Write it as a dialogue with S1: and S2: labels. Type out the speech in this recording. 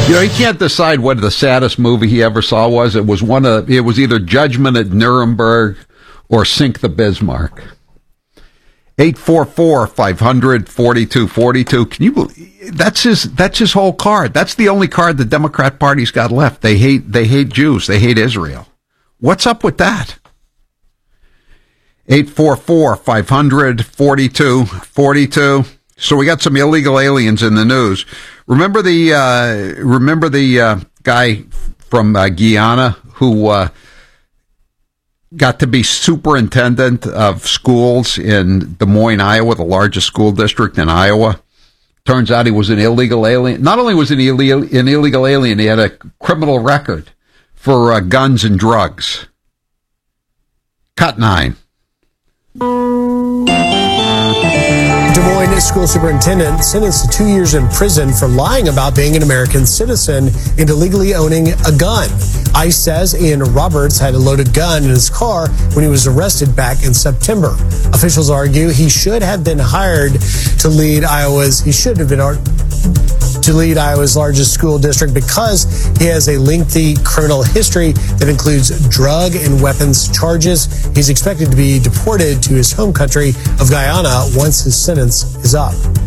S1: He can't decide what the saddest movie he ever saw was. It was either Judgment at Nuremberg or Sink the Bismarck. 844-500-4242. Can you believe that's his whole card? That's the only card the Democrat Party's got left. They hate Jews. They hate Israel. What's up with that? 844-500-4242. So we got some illegal aliens in the news. Remember the guy from Guyana who got to be superintendent of schools in Des Moines, Iowa, the largest school district in Iowa? Turns out he was an illegal alien. Not only was he an illegal alien, he had a criminal record for guns and drugs. Cut 9.
S2: Des Moines school superintendent sentenced to 2 years in prison for lying about being an American citizen and illegally owning a gun. ICE says Ian Roberts had a loaded gun in his car when he was arrested back in September. Officials argue he should have been hired to lead Iowa's largest school district because he has a lengthy criminal history that includes drug and weapons charges. He's expected to be deported to his home country of Guyana once his sentence is up.